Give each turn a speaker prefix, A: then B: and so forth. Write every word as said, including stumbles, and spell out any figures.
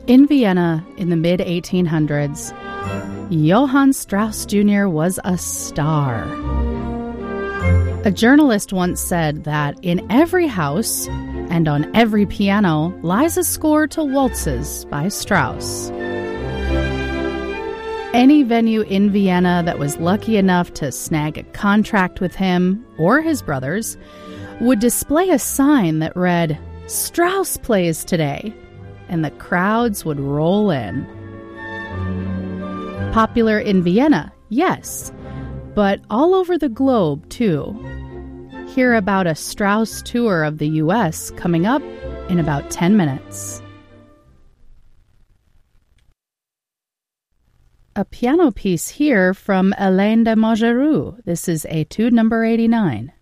A: In Vienna in the mid eighteen hundreds, Johann Strauss Junior was a star. A journalist once said that in every house and on every piano lies a score to waltzes by Strauss. Any venue in Vienna that was lucky enough to snag a contract with him or his brothers would display a sign that read, "Strauss plays today," and the crowds would roll in. Popular in Vienna, yes, but all over the globe, too. Hear about a Strauss tour of the U S coming up in about ten minutes. A piano piece here from Hélène de Montgeroux. This is Etude number eighty-nine.